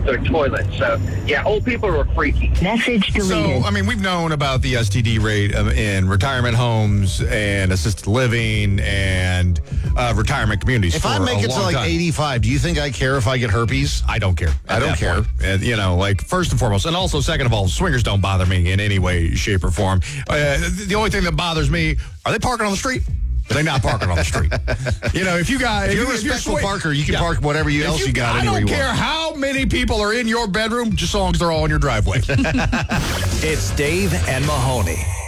their toilets. So, yeah, old people are freaky. Message deleted. So, I mean, we've known about the STD rate in retirement homes and assisted living and retirement communities If for I make a it to long like time. 85, do you think I care if I get herpes? I don't care. I don't care. And, like, first and foremost, and also, second of all, swingers don't bother me in any way, shape, or form. The only thing that bothers me, are they parking on the street? They're not parking on the street. If you guys... If you're a respectful parker, you can park whatever else you got I anywhere don't you care want. how many people are in your bedroom, just as long as they're all in your driveway. It's Dave and Mahoney.